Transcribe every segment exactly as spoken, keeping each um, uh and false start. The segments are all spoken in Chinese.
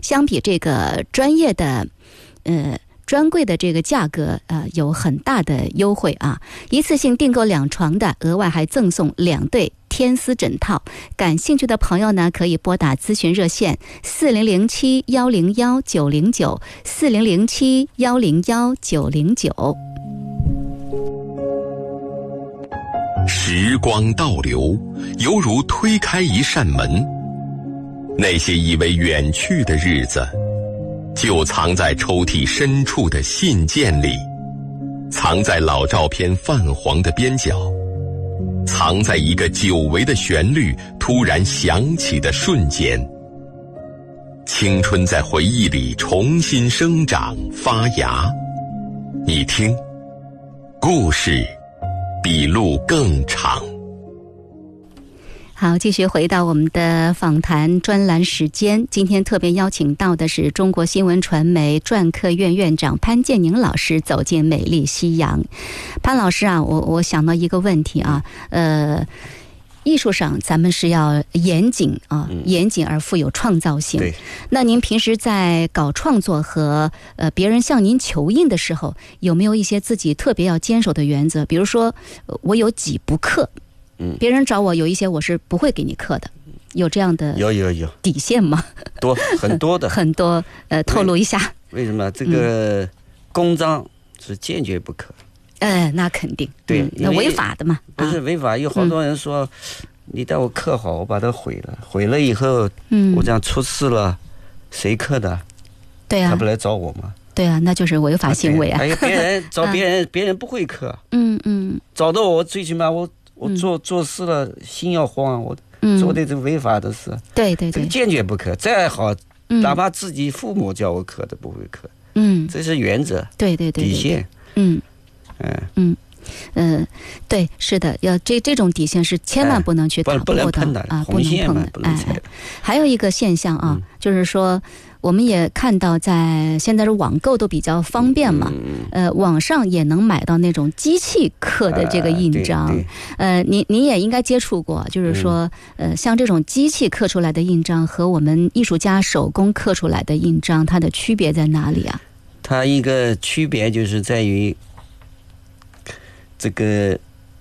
相比这个专业的呃专柜的这个价格呃有很大的优惠啊，一次性订购两床的，额外还赠送两对天丝枕套。感兴趣的朋友呢，可以拨打咨询热线四零零七幺零幺九零九四零零七幺零幺九零九。 时光倒流，犹如推开一扇门，那些以为远去的日子，就藏在抽屉深处的信件里，藏在老照片泛黄的边角，藏在一个久违的旋律突然响起的瞬间。青春在回忆里重新生长发芽，你听，故事比路更长。 好，继续回到我们的访谈专栏时间。今天特别邀请到的是中国新闻传媒篆刻院院长潘建宁老师，走进美丽夕阳。潘老师啊，我我想到一个问题啊，呃，艺术上咱们是要严谨啊，严谨而富有创造性。 对。 那您平时在搞创作和呃别人向您求印的时候，有没有一些自己特别要坚守的原则？比如说，我有几不刻。嗯，别人找我有一些我是不会给你刻的，有这样的有有有底线吗？ 多很多的很多，呃，透露一下。 为什么这个公章是坚决不刻？ 呃，那肯定， 对， 嗯、那违法的嘛。 不是违法，有好多人说，嗯、你带我刻好，我把它毁了，毁了以后，嗯，我这样出事了，谁刻的？ 对啊， 他不来找我吗？ 对啊，那就是违法行为啊。 还有别人找别人，别人不会刻， 嗯嗯， 找到我最起码我。我做做事了，心要慌，我做的这违法的事， 对对对， 这个坚决不可。再好，哪怕自己父母叫我刻的不会刻， 嗯， 这是原则， 对对对， 底线， 嗯嗯嗯呃，对，是的，要这这种底线是千万不能去打破的啊，不能碰的，哎，还有一个现象啊，就是说。我们也看到在现在的网购都比较方便嘛，呃，网上也能买到那种机器刻的这个印章，呃，你你也应该接触过，就是说，呃，像这种机器刻出来的印章和我们艺术家手工刻出来的印章，它的区别在哪里啊？ 它一个区别就是在于这个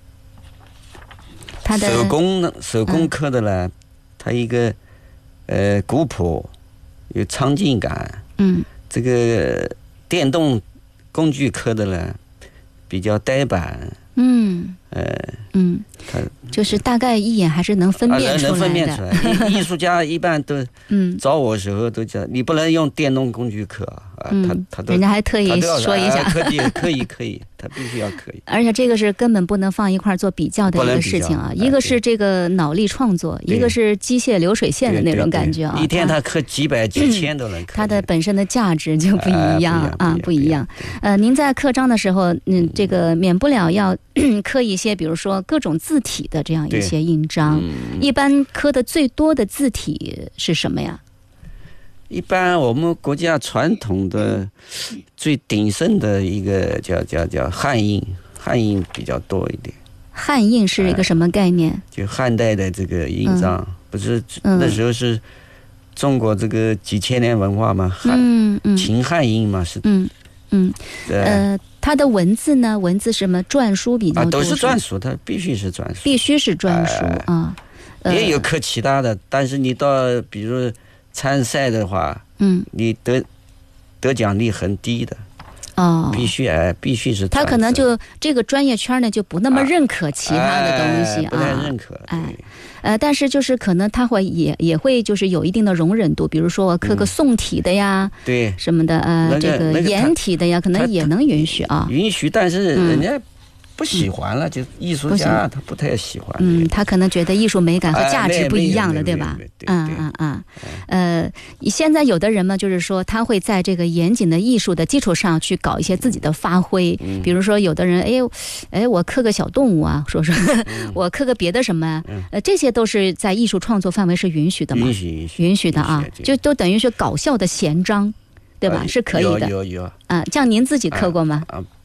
它的手工手工刻的呢，它一个呃古朴。有场景感，嗯，这个电动工具刻的呢，比较呆板，嗯，呃，嗯，它就是大概一眼还是能分辨出来的。啊、能分辨出来。艺术家一般都，嗯，找我的时候都讲，你不能用电动工具刻啊， 嗯、 他他都人家还特意说一下， 可以可以可以，他必须要可以。 而且这个是根本不能放一块做比较的一个事情啊，一个是这个脑力创作，一个是机械流水线的那种感觉啊。 一天他刻几百几千都能刻， 它的本身的价值就不一样啊，不一样。呃，您在刻章的时候，嗯，这个免不了要刻一些，比如说各种字体的这样一些印章。一般刻的最多的字体是什么呀？ 一般我们国家传统的最鼎盛的一个叫叫叫汉印，汉印比较多一点。 汉印是一个什么概念？呃、 就汉代的这个印章，嗯、不是、嗯、那时候是中国这个几千年文化嘛，汉、嗯嗯、秦汉印嘛是。嗯嗯呃，它的文字呢？文字什么篆书比较多、啊？ 都是篆书，它必须是篆书， 必须是篆书、呃、啊。 也有刻其他的，但是你到比如参赛的话，嗯，你得得奖率很低的，哦，必须哎，必须是。 他可能就这个专业圈呢就不那么认可其他的东西啊， 哎、不太认可， 哎，呃，但是就是可能他会也也会就是有一定的容忍度，比如说我刻个宋体的呀， 嗯、对， 什么的呃， 那个、 这个颜体的呀，可能也能允许啊， 允许，但是人家。不喜欢了，嗯、就艺术家他不太喜欢。 嗯，他可能觉得艺术美感和价值不一样了，对吧？嗯嗯嗯。呃，现在有的人嘛，就是说他会在这个严谨的艺术的基础上去搞一些自己的发挥，嗯、比如说有的人，哎，哎，我刻个小动物啊，说说，嗯、我刻个别的什么，嗯、呃，这些都是在艺术创作范围是允许的嘛？ 允许允许允许的啊，就都等于是搞笑的闲章，对吧？ 呃、 是可以的。 有有有啊，像您自己刻过吗？ 啊。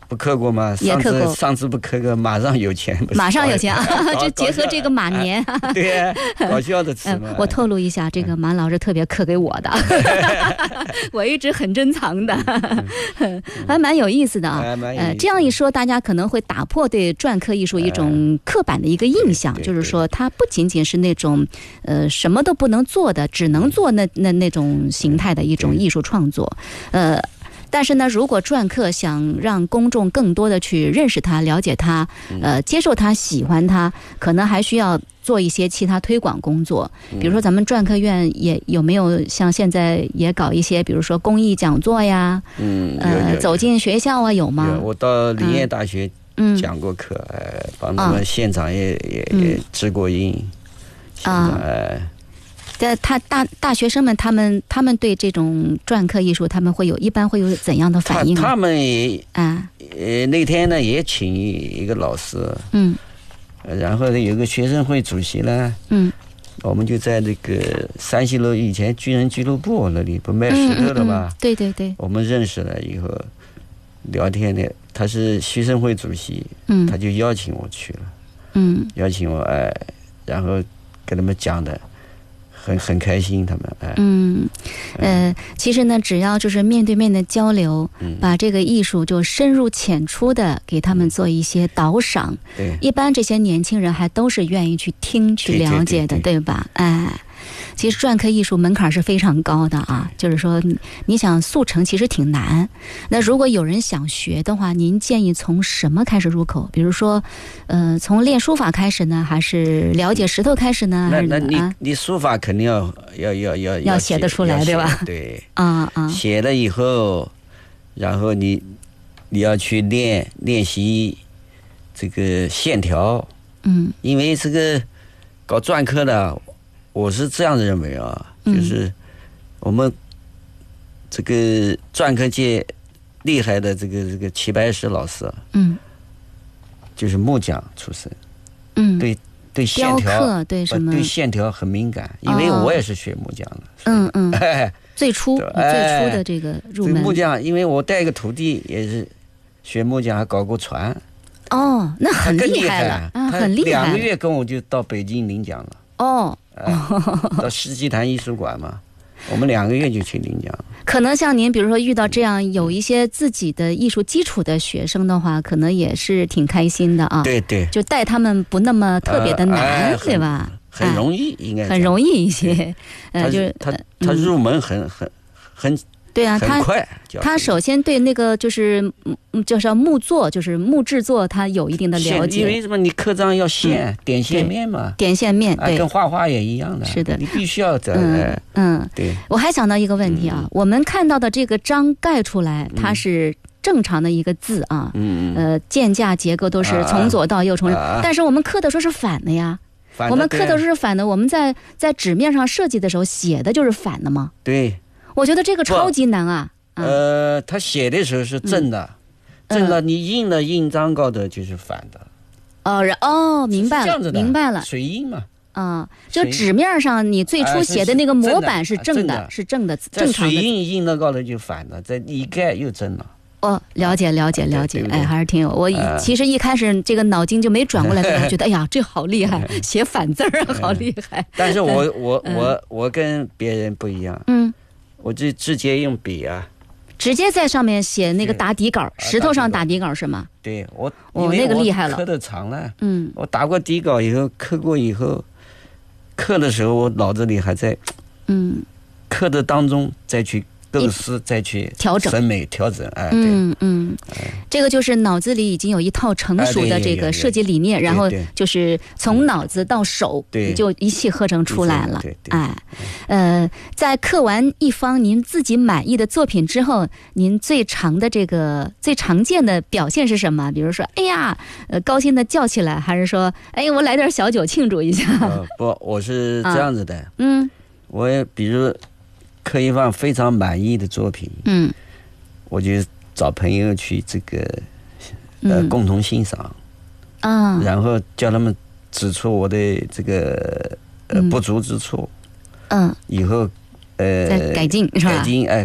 不刻过吗？ 也刻过。 上次不刻个，马上有钱。 马上有钱啊！就结合这个马年。 啊对呀、啊，搞笑的词嘛、 嗯。我透露一下，这个马老师特别刻给我的，我一直很珍藏的，还蛮有意思的啊。呃，这样一说，大家可能会打破对篆刻艺术一种刻板的一个印象， 哎、 就是说它不仅仅是那种呃什么都不能做的，只能做那那那种形态的一种艺术创作，呃。但是呢，如果篆刻想让公众更多的去认识它、了解它、呃，接受它、喜欢它，可能还需要做一些其他推广工作。比如说，咱们篆刻院也有没有像现在也搞一些，比如说公益讲座呀？ 嗯， 呃，走进学校啊，有吗？ 有，我到林业大学讲过课，呃，帮他们现场也也也织过印，啊，哎。 在他大大学生们，他们他们对这种篆刻艺术，他们会有一般会有怎样的反应？ 他, 他们也啊， 呃那天呢也请一个老师， 嗯， 然后有个学生会主席呢， 嗯， 我们就在那个山西路以前军人俱乐部那里不卖石头的吗？ 嗯嗯嗯、对对对， 我们认识了以后聊天的，他是学生会主席， 嗯， 他就邀请我去了， 嗯， 邀请我哎，然后跟他们讲的。很很开心，他们哎， 嗯，呃，其实呢，只要就是面对面的交流， 嗯、 把这个艺术就深入浅出的给他们做一些导赏， 对， 一般这些年轻人还都是愿意去听去了解的， 对, 对, 对, 对吧？哎。其实篆刻艺术门槛是非常高的啊，就是说你想速成其实挺难。那如果有人想学的话，您建议从什么开始入口？比如说，呃，从练书法开始呢，还是了解石头开始呢？ 那那你、 啊、 你书法肯定要要要要要写得出来，对吧？ 对， 啊啊， 写了以后，然后你你要去练练习这个线条， 嗯， 因为这个搞篆刻的。我是这样认为啊，就是我们这个篆刻界厉害的这个这个齐白石老师， 嗯， 就是木匠出身， 嗯， 对对线条对什么对线条很敏感，因为我也是学木匠的， 嗯嗯， 哎， 最初最初的这个入门、 这个、木匠，因为我带个徒弟也是学木匠，还搞过船， 哦，那很厉害了啊，很厉害， 两个月跟我就到北京领奖了， 哦。 到世纪坛艺术馆嘛，我们两个月就去领奖。 可能像您，比如说遇到这样有一些自己的艺术基础的学生的话，可能也是挺开心的啊。 对对， 就带他们不那么特别的难，呃哎、对吧？ 很容易，应该很容易一些。 呃，就是他他入门很很很。 对啊，他快他首先对那个就是嗯，就是木作，就是木制作，他有一定的了解。 因为什么？你刻章要线、嗯、点线面嘛， 点线面，对， 啊、跟画画也一样的。 是的， 你必须要这。 嗯嗯， 对。 我还想到一个问题啊，嗯、我们看到的这个章盖出来，它是正常的一个字啊， 嗯呃，间架结构都是从左到右从，啊、但是我们刻的时候是反的呀。 反的我们刻的时候是反的，我们在在纸面上设计的时候写的就是反的吗？ 对。 我觉得这个超级难啊。 呃，他写的时候是正的，嗯、正的，你印的印章高头就是反的。 哦，哦，明白了，明白了， 水印嘛。 啊、嗯，就纸面上你最初写的那个模板是正的，是正的，正常的。 水印印的高头就反的，再一盖又正了。 哦，了解了解了解，对对哎，还是挺有。我、呃、其实一开始这个脑筋就没转过来，我觉得哎呀，这好厉害，写反字儿好厉害。 但是我我我我跟别人不一样， 嗯， 我就直接用笔啊。 直接在上面写那个打底稿，石头上打底稿是吗？ 对，我我那个厉害了， 刻的长了。 嗯， 我打过底稿以后，刻过以后，刻的时候我脑子里还在， 嗯， 刻的当中再去构思，再去调整审美调整。哎， 嗯嗯，这个就是脑子里已经有一套成熟的这个设计理念，然后就是从脑子到手，你就一气呵成出来了。哎，呃，在刻完一方您自己满意的作品之后，您最常的这个最常见的表现是什么？比如说，哎呀，呃，高兴的叫起来，还是说，哎，我来点小酒庆祝一下？ 呃、不，我是这样子的。 啊、嗯， 我也比如刻一方非常满意的作品， 嗯， 我就找朋友去这个呃、嗯、共同欣赏， 啊， 然后叫他们指出我的这个呃、嗯、不足之处， 嗯， 以后呃再改进是吧？ 改进哎、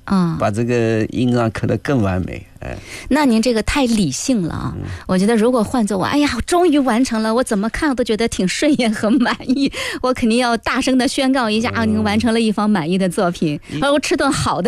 啊， 把这个印章刻得更完美。哎， 那您这个太理性了啊！嗯、我觉得如果换做我，哎呀，我终于完成了，我怎么看我都觉得挺顺眼和满意，我肯定要大声的宣告一下、嗯、啊，您完成了一方满意的作品，而、嗯、我吃顿好的